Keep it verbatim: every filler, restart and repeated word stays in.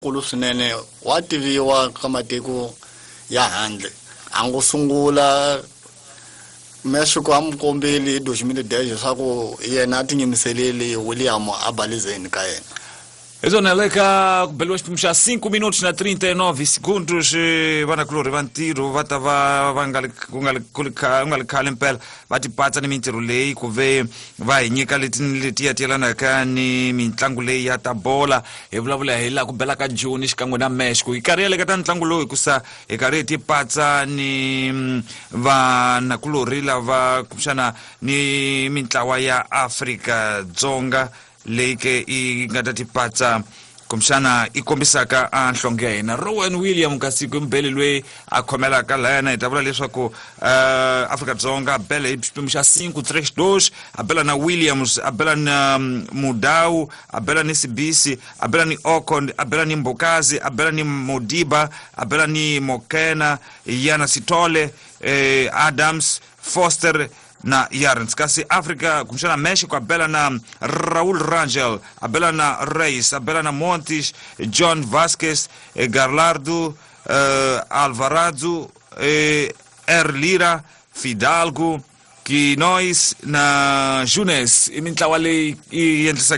kulu swinene wa tiviwa ka matiko ya handle angu sungula Mexico amkombeli two thousand ten swaku yena tinyimiseleli William abalizeni ka yena. Ezoneleka kubeliwa xipimxa cinco minutos na trinta e nove segundos vana kulori va ntiro va ta va va nga nga khale mpela va tipatsa ni mintirho leyi ku ve va hi nyika leti leti ya telanaka ni mitlangu leyi ya ta bola hi vulavula hi la ku bela ka June xikan'we na Mexico hi karhi le ka ta ntlangu lowu hikusa hi karhi tipatsa ni vana kulori lava kuxana ni mitlawa ya Afrika Dzonga leke i ngata tipatsa kumshana i kombisaka a nhlonge ya hina. Rowan William kasi kumbeli lwe a khomela ka lana hi tabula leswaku uh, Afrika Dzonga bela hi xipimxa cinco três dois a bela na Williams a bela na um, Mudau a bela ni Sibisi a bela ni Okond a bela ni Mbokazi a bela ni Modiba a bela ni Mokena Yana Sitole eh, Adams Foster na Yarns. Kasi Afrika kumshana Mexico abela na Raul Rangel, abela na Reis, abela na Montes, John Vasquez, eh, Garlardo, eh, Alvarado, eh, Erlira, Fidalgo, Quinois na Junes. Imintlawa le i